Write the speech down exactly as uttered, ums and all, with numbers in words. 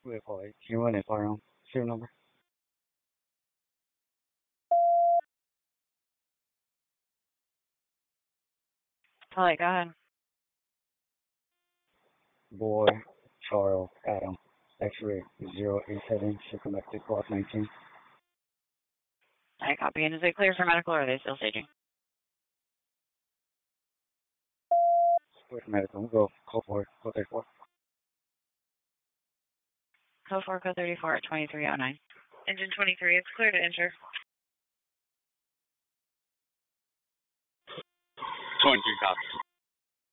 Wait, boy, can you run it far on? Serial number? Polly, go ahead. Boy, Charles, Adam, X-ray zero eight seven, should come back to clock nineteen. I copy. And is it clear for medical or are they still staging? Clear for medical. We'll go. Call for code thirty-four. Code four, code thirty-four at twenty-three oh nine. Engine twenty-three, it's clear to enter. twenty-three copies.